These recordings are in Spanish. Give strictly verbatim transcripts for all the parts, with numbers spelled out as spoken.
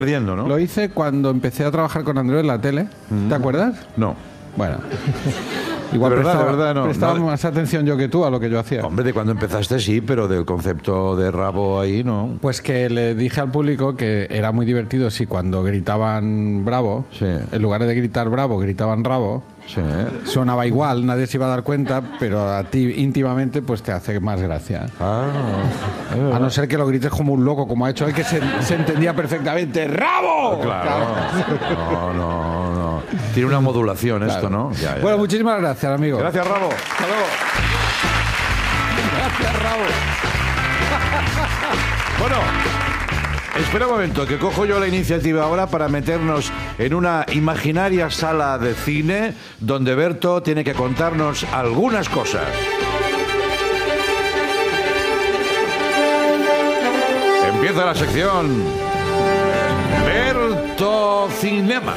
perdiendo, ¿no? Lo hice cuando empecé a trabajar con Andreu en la tele. Mm. ¿Te acuerdas? No. Bueno. Igual de verdad, prestaba, de verdad, no, prestaba no. más atención yo que tú a lo que yo hacía. Hombre, de cuando empezaste sí, pero del concepto de rabo ahí, ¿no? Pues que le dije al público que era muy divertido si cuando gritaban bravo, sí. en lugar de gritar bravo, gritaban rabo. Sí. Sonaba igual, nadie se iba a dar cuenta, pero a ti íntimamente pues te hace más gracia. Ah, a no ser que lo grites como un loco, como ha hecho él, que se, se entendía perfectamente. ¡Rabo! Claro. No, no, no. Tiene una modulación claro. esto, ¿no? Ya, ya. Bueno, muchísimas gracias, amigo. Gracias, Rabo. Hasta luego. Gracias, Rabo. Bueno. Espera un momento, que cojo yo la iniciativa ahora para meternos en una imaginaria sala de cine donde Berto tiene que contarnos algunas cosas. Empieza la sección Berto Cinema.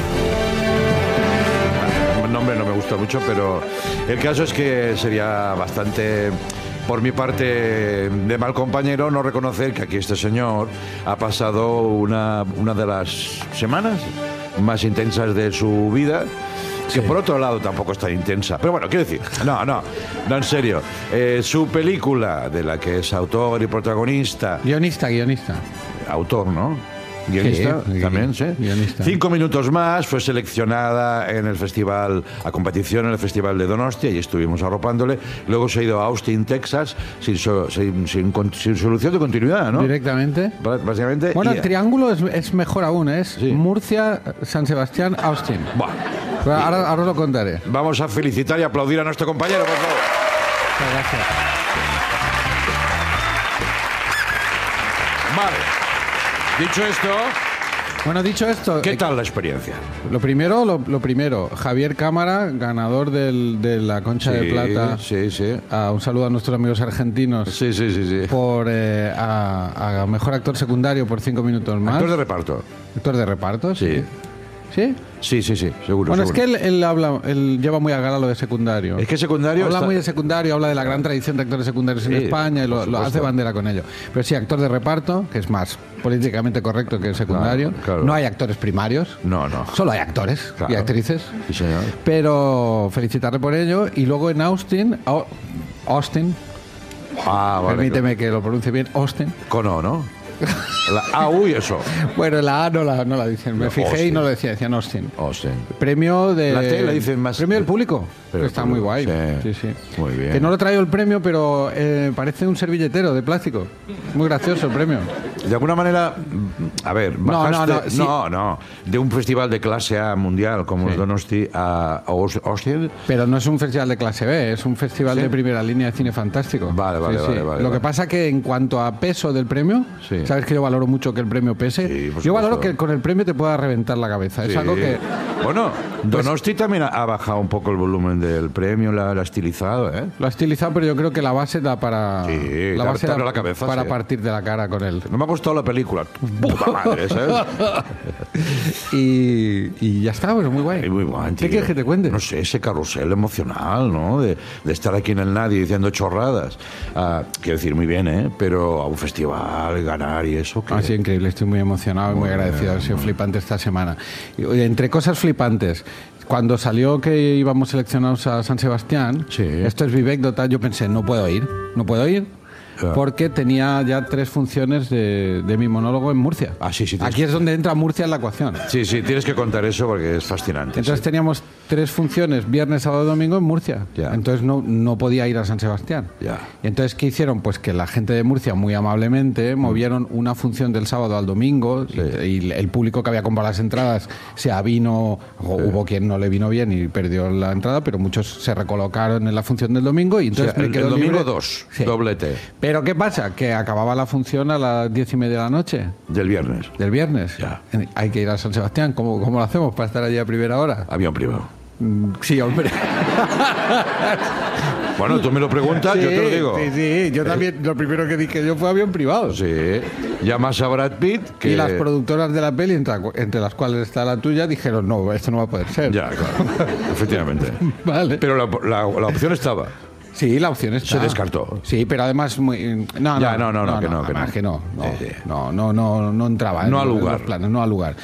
El nombre no me gusta mucho, pero el caso es que sería bastante... por mi parte de mal compañero no reconocer que aquí este señor ha pasado una, una de las semanas más intensas de su vida, que sí. Por otro lado tampoco es tan intensa, pero bueno, quiero decir, no, no, no, en serio, eh, su película de la que es autor y protagonista, guionista, guionista, autor, ¿no? Guionista, sí, también, sí. Guionista. Cinco minutos más, fue seleccionada en el festival, a competición en el festival de Donostia, y estuvimos arropándole. Luego se ha ido a Austin, Texas, sin, so, sin, sin, sin solución de continuidad, ¿no? Directamente. Básicamente. Bueno, y, el triángulo es, es mejor aún, es sí. Murcia, San Sebastián, Austin. Bueno, Pero ahora, ahora os lo contaré. Vamos a felicitar y aplaudir a nuestro compañero, por favor. Muchas gracias. Vale. Dicho esto... Bueno, dicho esto... ¿Qué tal la experiencia? Lo primero, lo, lo primero, Javier Cámara, ganador del, de la Concha sí, de Plata. Sí, sí. Uh, un saludo a nuestros amigos argentinos. Sí, sí, sí. sí. Por eh, a, a Mejor Actor Secundario por cinco minutos más. Actor de reparto. Actor de reparto, sí. Sí. ¿Sí? Sí, sí, sí, seguro. Bueno, seguro. es que él, él habla, él lleva muy a gala lo de secundario. Es que secundario habla está... muy de secundario, habla de la gran tradición de actores secundarios sí, en España y lo, lo hace bandera con ello. Pero sí, actor de reparto, que es más políticamente correcto que el secundario. Claro, claro. No hay actores primarios. No, no. Solo hay actores claro. y actrices. Sí, señor. Pero felicitarle por ello. Y luego en Austin, Austin, ah, vale, permíteme claro. que lo pronuncie bien, Austin. Con O, ¿no? La A, U y eso. Bueno, la A no la, no la dicen. Me fijé Austin. y no lo decía, decían Austin. Austin. Premio de... La T la dicen más... Premio del público. Pero está público, muy guay. Sí. sí, sí. Muy bien. Que no lo traigo el premio, pero eh, parece un servilletero de plástico. Muy gracioso el premio. De alguna manera, a ver, bajaste... No, no, no, sí. no, no, de un festival de clase A mundial como sí. el Donosti a Austin. Pero no es un festival de clase B, es un festival ¿Sí? de primera línea de cine fantástico. Vale, vale, sí, vale, sí. vale. Lo vale. que pasa que en cuanto a peso del premio, sí. sabes que yo valoro mucho que el premio pese. Sí, yo valoro que con el premio te pueda reventar la cabeza. Sí. Es algo que... Bueno, Donosti pues, también ha bajado un poco el volumen del premio, la, la ha estilizado, ¿eh? Lo ha estilizado, pero yo creo que la base da para... Sí, la base da la cabeza, para sí. partir de la cara con él. No me ha gustado la película. ¡Puta madre! ¿Sabes? y, y ya está, pues muy guay. Muy guay, ¿Qué quieres que te cuente? No sé, ese carrusel emocional, ¿no? De, de estar aquí en el nadie diciendo chorradas. Uh, quiero decir, muy bien, ¿eh? Pero a un festival, ganar y eso... Ha sido increíble, estoy muy emocionado y muy, muy agradecido. Ha sido flipante esta semana. Y, entre cosas flipantes... Cuando salió que íbamos seleccionados a San Sebastián, sí. esto es Vivek Dota, yo pensé, no puedo ir, no puedo ir, claro. porque tenía ya tres funciones de, de mi monólogo en Murcia. Ah, sí, sí. Aquí es donde entra Murcia en la ecuación. Sí, sí, tienes que contar eso porque es fascinante. Entonces sí. teníamos tres funciones, viernes, sábado y domingo en Murcia. Ya. Entonces no, no podía ir a San Sebastián. Ya. Y entonces, ¿qué hicieron? Pues que la gente de Murcia, muy amablemente, mm. movieron una función del sábado al domingo sí. y, y el público que había comprado las entradas se avino, sí. hubo quien no le vino bien y perdió la entrada, pero muchos se recolocaron en la función del domingo y entonces o sea, me el, quedó el domingo libre. dos, sí. doblete. Pero ¿qué pasa? Que acababa la función a las diez y media de la noche. Del viernes. Del viernes. Ya. Hay que ir a San Sebastián. ¿Cómo, cómo lo hacemos para estar allí a primera hora? Avión privado. Sí, hombre. Bueno, tú me lo preguntas, sí, yo te lo digo. Sí, sí, yo también, lo primero que dije yo fue avión privado. Sí, llamas a Brad Pitt... Que... Y las productoras de la peli, entre, entre las cuales está la tuya, dijeron, no, esto no va a poder ser. Ya, claro, efectivamente. Vale. Pero la, la, la opción estaba. Sí, la opción está. Se descartó. Sí, pero además muy, no, Ya, no, no, no, no, que no, que además no. que no, no, Sí, sí. no, no, no, no entraba No en al los lugar. planes, no al lugar.